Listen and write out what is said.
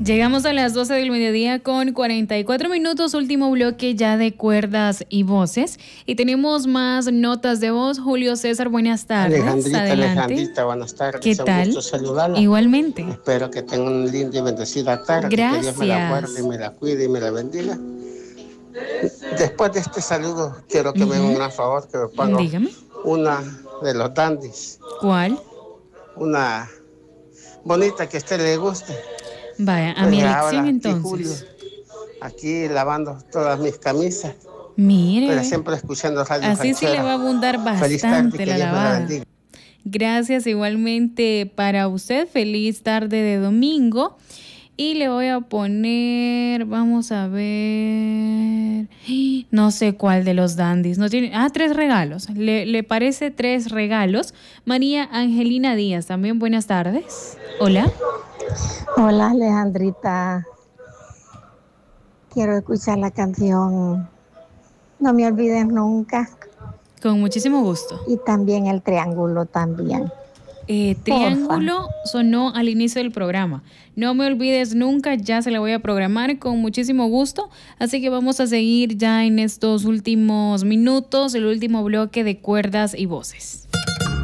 Llegamos a las 12 del mediodía con 44 minutos, último bloque ya de cuerdas y voces. Y tenemos más notas de voz. Julio César, buenas tardes. Alejandrita, buenas tardes. ¿Qué tal? Un gusto saludarla. Igualmente. Espero que tenga una linda y bendecida tarde. Gracias. Que Dios me la guarde, me la cuide y me la bendiga. Después de este saludo, quiero que me hagan un favor, que me ponga una de los dandies. ¿Cuál? Una bonita que a usted le guste. Vaya, a mi elección entonces. Julio, aquí lavando todas mis camisas. Mire. Pero siempre escuchando Radio Así sí le va a abundar bastante la lavada. Gracias igualmente para usted. Feliz tarde de domingo. Y le voy a poner, vamos a ver, no sé cuál de los dandies. No tiene, 3 regalos. ¿Le parece 3 regalos? María Angelina Díaz, también buenas tardes. Hola. Hola Alejandrita. Quiero escuchar la canción No me olvides nunca. Con muchísimo gusto. Y también el triángulo también. Triángulo sonó al inicio del programa. No me olvides nunca, ya se la voy a programar con muchísimo gusto. Así que vamos a seguir ya en estos últimos minutos, el último bloque de cuerdas y voces.